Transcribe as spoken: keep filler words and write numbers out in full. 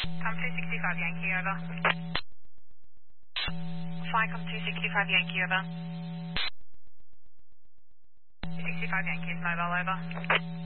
Come two sixty-five Yankee, over. Fly, come two sixty-five Yankee, over. two sixty-five Yankee is mobile, over.